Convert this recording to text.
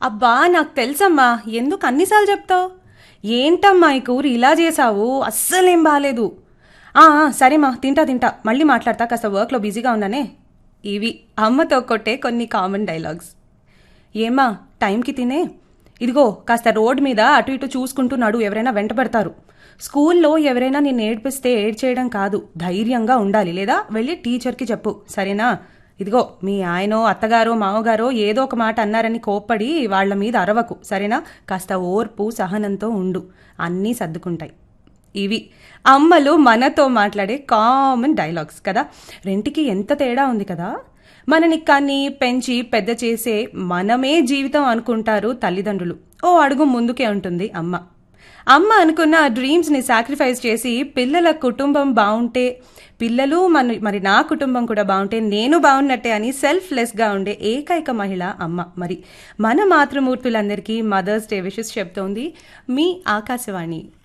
అబ్బా నాకు తెలుసమ్మా, ఎందుకు అన్నిసార్లు చెప్తావు? ఏంటమ్మా ఈ కూర ఇలా చేసావు, అస్సలేం బాగాలేదు. సరేమ్మా, తింటా, మళ్ళీ మాట్లాడతా, కాస్త వర్క్లో బిజీగా ఉన్నానే. ఇవి అమ్మతో కొట్టే కొన్ని కామన్ డైలాగ్స్. ఏమ్మా టైంకి తినే, ఇదిగో కాస్త రోడ్ మీద అటు ఇటు చూసుకుంటూ నడు, ఎవరైనా వెంటబడతారు. స్కూల్లో ఎవరైనా నిన్ను ఏడ్పిస్తే ఏడ్చేయడం కాదు, ధైర్యంగా ఉండాలి, లేదా వెళ్ళి టీచర్కి చెప్పు, సరేనా? ఇదిగో మీ ఆయనో అత్తగారో మామగారో ఏదో ఒక మాట అన్నారని కోప్పడి వాళ్ల మీద అరవకు, సరేనా? కాస్త ఓర్పు సహనంతో ఉండు, అన్నీ సర్దుకుంటాయి. ఇవి అమ్మలు మనతో మాట్లాడే కామన్ డైలాగ్స్ కదా. రెంటికి ఎంత తేడా ఉంది కదా. మనని కన్ని పెంచి పెద్ద చేసే మనమే జీవితం అనుకుంటారు తల్లిదండ్రులు. ఓ అడుగు ముందుకే ఉంటుంది అమ్మ. అమ్మ అనుకున్న డ్రీమ్స్ని సాక్రిఫైస్ చేసి పిల్లల కుటుంబం బాగుంటే, పిల్లలు మరి నా కుటుంబం కూడా బాగుంటే నేను బాగున్నట్టే అని సెల్ఫ్లెస్గా ఉండే ఏకైక మహిళ అమ్మ. మరి మన మాతృమూర్తులందరికీ మదర్స్ డే విషెస్ చెప్తోంది మీ ఆకాశవాణి.